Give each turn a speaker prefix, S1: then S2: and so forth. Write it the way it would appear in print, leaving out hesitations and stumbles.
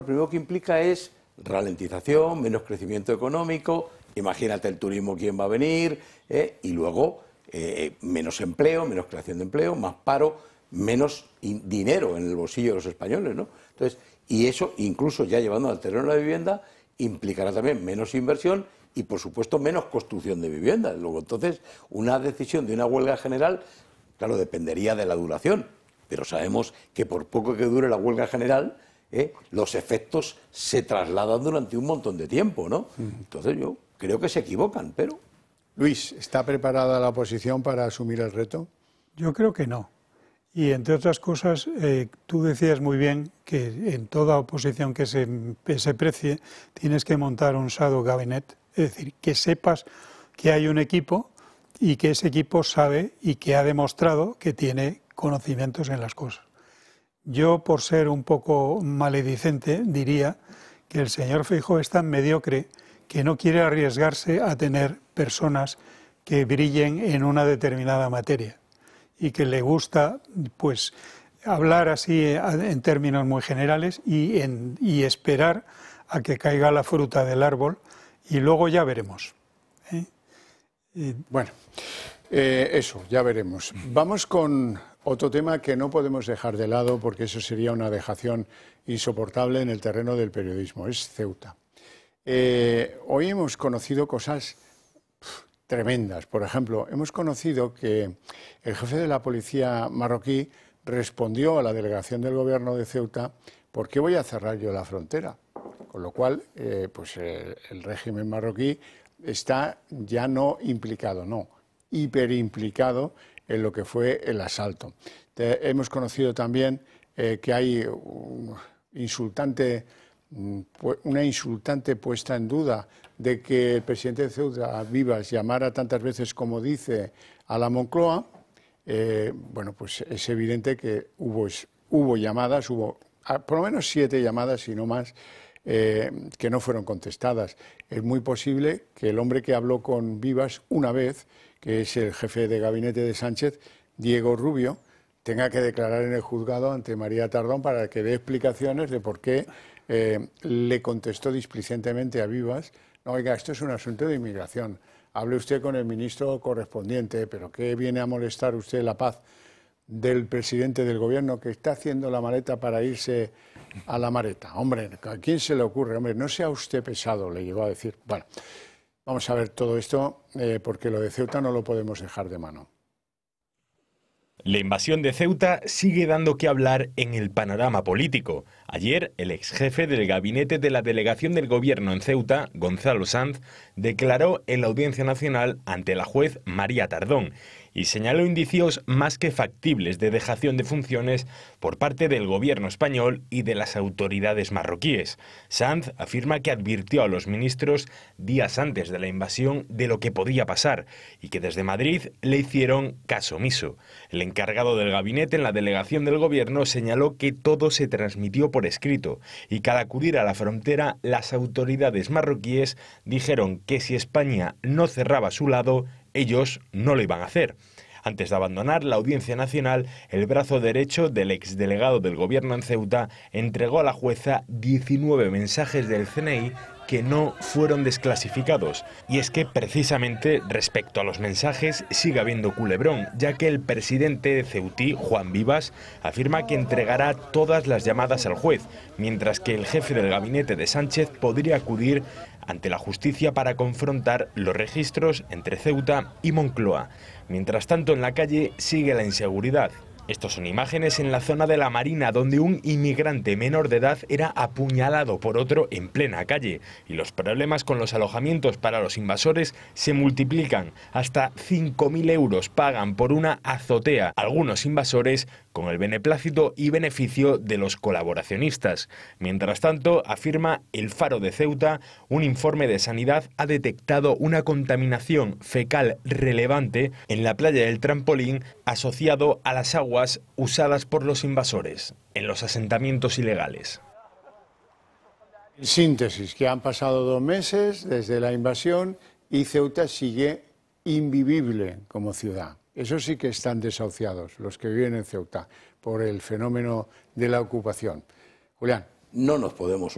S1: Lo primero que implica es ralentización, menos crecimiento económico, imagínate el turismo quién va a venir, y luego menos empleo, menos creación de empleo, más paro, menos dinero en el bolsillo de los españoles, ¿no? Entonces, y eso, incluso ya llevando al terreno de la vivienda, implicará también menos inversión y, por supuesto, menos construcción de viviendas. Luego, entonces, una decisión de una huelga general, claro, dependería de la duración, pero sabemos que por poco que dure la huelga general, los efectos se trasladan durante un montón de tiempo, ¿no? Entonces yo creo que se equivocan, pero...
S2: Luis, ¿está preparada la oposición para asumir el reto?
S3: Yo creo que no. Y entre otras cosas, tú decías muy bien que en toda oposición que se precie tienes que montar un shadow cabinet, es decir, que sepas que hay un equipo y que ese equipo sabe y que ha demostrado que tiene conocimientos en las cosas. Yo, por ser un poco maledicente, diría que el señor Feijóo es tan mediocre que no quiere arriesgarse a tener personas que brillen en una determinada materia y que le gusta, pues, hablar así en términos muy generales y esperar a que caiga la fruta del árbol y luego ya veremos.
S2: Bueno, eso, ya veremos. Vamos con otro tema que no podemos dejar de lado porque eso sería una dejación insoportable en el terreno del periodismo, es Ceuta. Hoy hemos conocido cosas tremendas. Por ejemplo, hemos conocido que el jefe de la policía marroquí respondió a la delegación del gobierno de Ceuta: ¿por qué voy a cerrar yo la frontera? Con lo cual, pues el régimen marroquí está ya no implicado, no, hiperimplicado en lo que fue el asalto. Hemos conocido también que hay una insultante puesta en duda de que el presidente de Ceuta, Vivas, llamara tantas veces como dice a la Moncloa. Bueno, pues es evidente que hubo llamadas, hubo por lo menos 7 llamadas, si no más, que no fueron contestadas. Es muy posible que el hombre que habló con Vivas una vez, que es el jefe de gabinete de Sánchez, Diego Rubio, tenga que declarar en el juzgado ante María Tardón para que dé explicaciones de por qué le contestó displicentemente a Vivas: no, oiga, esto es un asunto de inmigración, hable usted con el ministro correspondiente, pero ¿qué viene a molestar usted la paz del presidente del gobierno que está haciendo la maleta para irse a la Mareta? Hombre, ¿a quién se le ocurre? Hombre, no sea usted pesado, le llegó a decir. Bueno, vamos a ver todo esto, porque lo de Ceuta no lo podemos dejar de mano.
S4: La invasión de Ceuta sigue dando que hablar en el panorama político. Ayer, el exjefe del gabinete de la delegación del gobierno en Ceuta, Gonzalo Sanz, declaró en la Audiencia Nacional ante la juez María Tardón y señaló indicios más que factibles de dejación de funciones por parte del gobierno español y de las autoridades marroquíes. Sanz afirma que advirtió a los ministros días antes de la invasión de lo que podía pasar y que desde Madrid le hicieron caso omiso. El encargado del gabinete en la delegación del gobierno señaló que todo se transmitió por escrito y que al acudir a la frontera las autoridades marroquíes dijeron que si España no cerraba su lado, ellos no lo iban a hacer. Antes de abandonar la Audiencia Nacional, el brazo derecho del exdelegado del gobierno en Ceuta entregó a la jueza 19 mensajes del CNI que no fueron desclasificados. Y es que precisamente respecto a los mensajes sigue habiendo culebrón, ya que el presidente ceutí, Juan Vivas, afirma que entregará todas las llamadas al juez, mientras que el jefe del gabinete de Sánchez podría acudir ante la justicia para confrontar los registros entre Ceuta y Moncloa. Mientras tanto, en la calle sigue la inseguridad. Estas son imágenes en la zona de la Marina, donde un inmigrante menor de edad era apuñalado por otro en plena calle. Y los problemas con los alojamientos para los invasores se multiplican. Hasta 5.000 euros pagan por una azotea algunos invasores, con el beneplácito y beneficio de los colaboracionistas. Mientras tanto, afirma El Faro de Ceuta, un informe de sanidad ha detectado una contaminación fecal relevante en la playa del Trampolín asociado a las aguas usadas por los invasores en los asentamientos ilegales.
S2: En síntesis, que han pasado 2 meses desde la invasión y Ceuta sigue invivible como ciudad. Eso sí que están desahuciados los que viven en Ceuta por el fenómeno de la ocupación. Julián.
S1: No nos podemos